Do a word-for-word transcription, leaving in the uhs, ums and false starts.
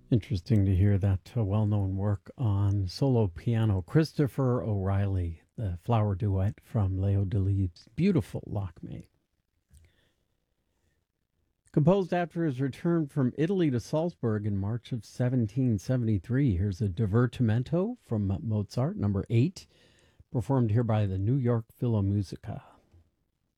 Interesting to hear that uh, well known work on solo piano. Christopher O'Reilly, the flower duet from Leo Delibes' beautiful Lakme. Composed after his return from Italy to Salzburg in March of seventeen seventy-three, here's a divertimento from Mozart, number eight, performed here by the New York Philharmonic.